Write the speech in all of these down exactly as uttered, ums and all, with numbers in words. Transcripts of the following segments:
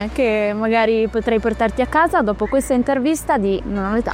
che magari potrei portarti a casa dopo questa intervista di Non ho l'età.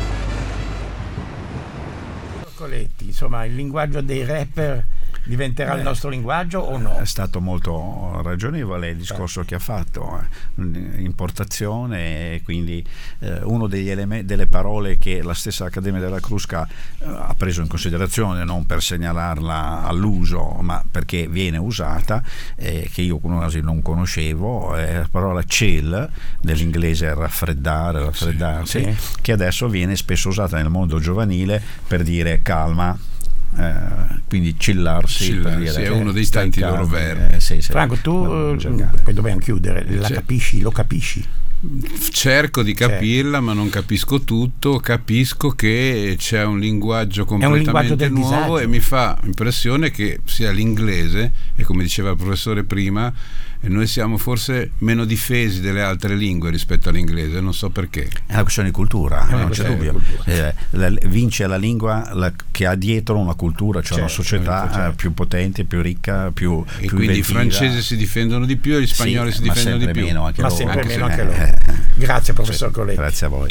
Coletti, insomma, il linguaggio dei rapper diventerà Beh, il nostro linguaggio o no? È stato molto ragionevole il discorso eh. che ha fatto, eh. importazione, e quindi eh, uno degli elementi, delle parole che la stessa Accademia della Crusca eh, ha preso in considerazione, non per segnalarla all'uso, ma perché viene usata, eh, che io quasi non conoscevo, è la parola chill, dell'inglese raffreddare, raffreddarsi, sì. Sì. che adesso viene spesso usata nel mondo giovanile per dire calma. Eh, quindi chillarsi, chillarsi per dire, è uno dei tanti calmi, loro verbi. Eh, sì, sì. Franco, tu poi dobbiamo chiudere, la cioè, capisci, lo capisci? Cerco di capirla, certo. ma non capisco tutto. Capisco che c'è un linguaggio completamente un linguaggio nuovo disagio. E mi fa impressione che sia l'inglese, e come diceva il professore prima, noi siamo forse meno difesi delle altre lingue rispetto all'inglese, non so perché. È una questione di cultura, eh, non c'è dubbio. Eh, la, vince la lingua la, che ha dietro una cultura, cioè certo, una società certo. più potente, più ricca, più e più quindi inventiva. I francesi si difendono di più e gli spagnoli sì, si difendono di più. Meno anche ma loro. sempre anche meno se, anche loro. Eh, Grazie professor sì, Coletti. Grazie a voi.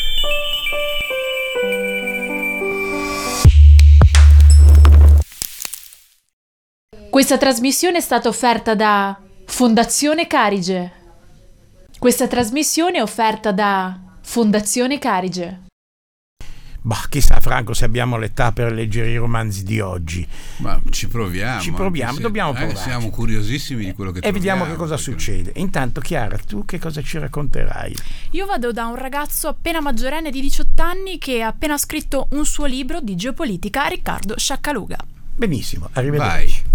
Questa trasmissione è stata offerta da Fondazione Carige. Questa trasmissione è offerta da Fondazione Carige. Bah, chissà Franco se abbiamo l'età per leggere i romanzi di oggi. Ma ci proviamo. Ci proviamo, se, dobbiamo eh, provare. Siamo curiosissimi di quello che e troviamo. E vediamo che cosa perché... succede. Intanto Chiara, tu che cosa ci racconterai? Io vado da un ragazzo appena maggiorenne di diciotto anni che ha appena scritto un suo libro di geopolitica, Riccardo Sciaccaluga. Benissimo, arrivederci. Vai.